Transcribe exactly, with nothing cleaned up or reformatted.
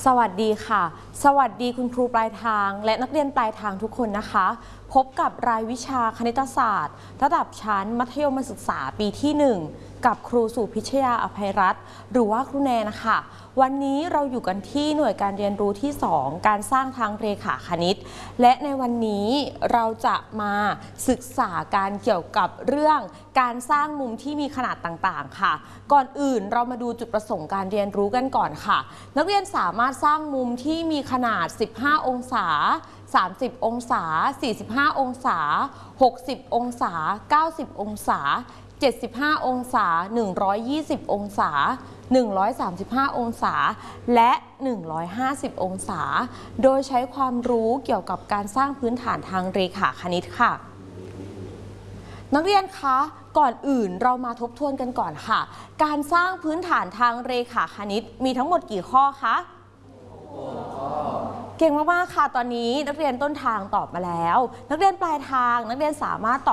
สวัสดีค่ะสวัสดีคุณครูปลายทางและนักเรียนปลายทางทุกคนนะคะพบกับรายวิชาคณิตศาสตร์ระดับชั้นมัธยมศึกษาปีที่หนึ่งกับครูสุพิชยาอภัยรัตน์หรือว่าครูแนนนะคะวันนี้เราอยู่กันที่หน่วยการเรียนรู้ที่สองการสร้างทางเรขาคณิตและในวันนี้เราจะมาศึกษาการเกี่ยวกับเรื่องการสร้างมุมที่มีขนาดต่างๆค่ะก่อนอื่นเรามาดูจุดประสงค์การเรียนรู้กันก่อนค่ะนักเรียนสามารถสร้างมุมที่มีขนาดสิบห้าองศาสามสิบองศาสี่สิบห้าองศาหกสิบองศาเก้าสิบองศาเจ็ดสิบห้าองศาหนึ่งร้อยยี่สิบองศาหนึ่งร้อยสามสิบห้าองศาและหนึ่งร้อยห้าสิบองศาโดยใช้ความรู้เกี่ยวกับการสร้างพื้นฐานทางเรขาคณิตค่ะนักเรียนคะก่อนอื่นเรามาทบทวนกันก่อนค่ะการสร้างพื้นฐานทางเรขาคณิตมีทั้งหมดกี่ข้อคะเก่งมากๆค่ะตอนนี้นักเรียนต้นทางตอบมาแล้วนักเรียนปลายทางนักเรียนสามารถตอบ